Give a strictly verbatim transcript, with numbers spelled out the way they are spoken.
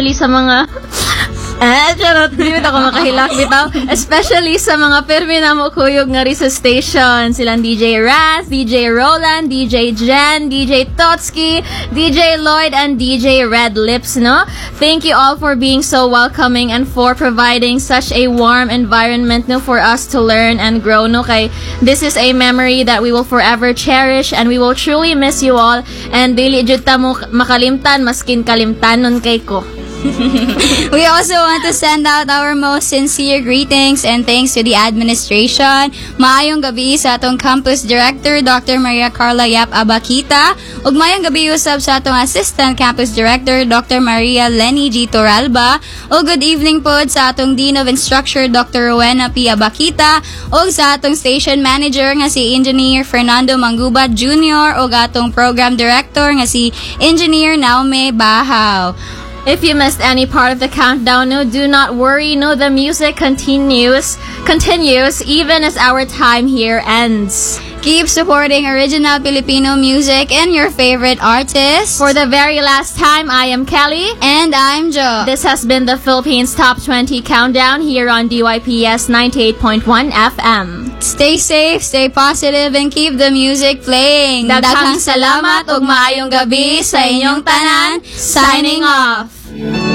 especially sa mga Eh, charot, di ako makahilak bitaw. Especially sa mga pirmi na mo kuyog nga rin sa station. Silang D J Raz, D J Roland, D J Jen, D J Totski, D J Lloyd, and D J Red Lips, no? Thank you all for being so welcoming and for providing such a warm environment, no, for us to learn and grow, no? Kay this is a memory that we will forever cherish and we will truly miss you all. And dili jud ta mo makalimtan, maskin kalimtanon kay ko. We also want to send out our most sincere greetings and thanks to the administration. Maayong gabi sa atong campus director, Doctor Maria Carla Yap Abakita. Ug maayong gabi usab sa atong assistant campus director, Doctor Maria Lenny G. Toralba. Ug good evening pod sa atong Dean of Instructure, Doctor Rowena P. Abakita. Ug sa atong station manager nga si Engineer Fernando Mangubat Junior ug atong program director nga si Engineer Naume Bahaw. If you missed any part of the countdown, no, do not worry. No, the music continues, continues even as our time here ends. Keep supporting original Filipino music and your favorite artists. For the very last time, I am Kelly. And I'm Jo. This has been the Philippines Top twenty Countdown here on D Y P S ninety-eight point one F M. Stay safe, stay positive, and keep the music playing. Daghang salamat ug maayong gabi sa inyong tanan. Signing off.